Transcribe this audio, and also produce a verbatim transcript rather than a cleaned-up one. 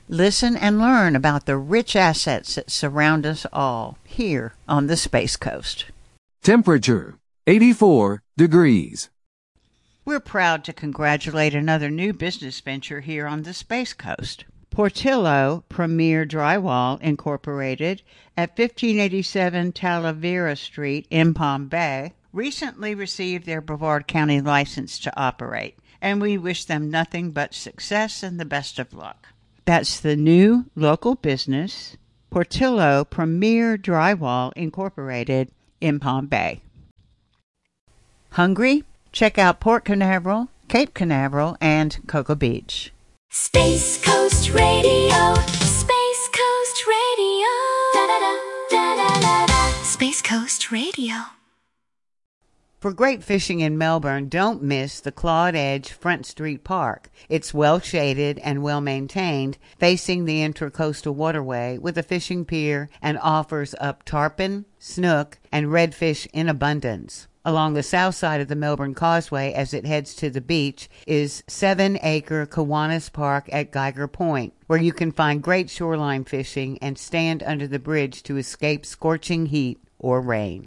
Listen and learn about the rich assets that surround us all here on the Space Coast. Temperature, eighty-four degrees. We're proud to congratulate another new business venture here on the Space Coast. Portillo Premier Drywall Incorporated at fifteen eighty-seven Talavera Street in Palm Bay recently received their Brevard County license to operate, and we wish them nothing but success and the best of luck. That's the new local business, Portillo Premier Drywall Incorporated in Palm Bay. Hungry? Check out Port Canaveral, Cape Canaveral, and Cocoa Beach. Space Coast Radio, Space Coast Radio, da da da da da da da. Space Coast Radio. For great fishing in Melbourne, don't miss the Claude Edge Front Street Park. It's well shaded and well maintained, facing the Intracoastal Waterway with a fishing pier, and offers up tarpon, snook, and redfish in abundance. Along the south side of the Melbourne Causeway as it heads to the beach is seven-acre Kiwanis Park at Geiger Point, where you can find great shoreline fishing and stand under the bridge to escape scorching heat or rain.